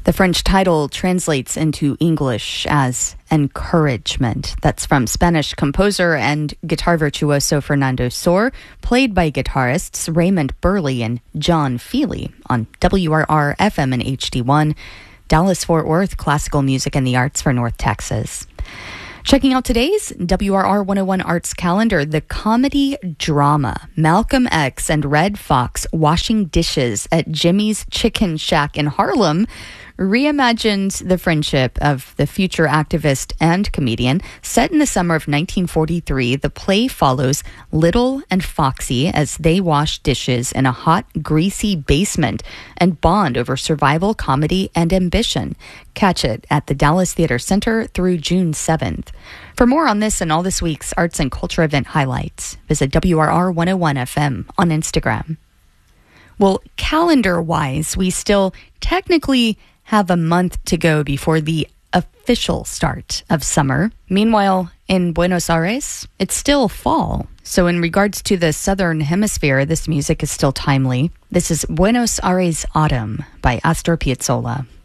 The French title translates into English as encouragement. That's from Spanish composer and guitar virtuoso Fernando Sor, played by guitarists Raymond Burley and John Feely on WRR FM and HD1, Dallas-Fort Worth classical music and the arts for North Texas. Checking out today's WRR 101 Arts calendar, the comedy drama Malcolm X and Red Fox Washing Dishes at Jimmy's Chicken Shack in Harlem reimagined the friendship of the future activist and comedian. Set in the summer of 1943, the play follows Little and Foxy as they wash dishes in a hot, greasy basement and bond over survival, comedy, and ambition. Catch it at the Dallas Theater Center through June 7th. For more on this and all this week's arts and culture event highlights, visit WRR 101 FM on Instagram. Well, calendar-wise, we still technically have a month to go before the official start of summer. Meanwhile, in Buenos Aires, it's still fall. So in regards to the Southern Hemisphere, this music is still timely. This is Buenos Aires Autumn by Astor Piazzolla.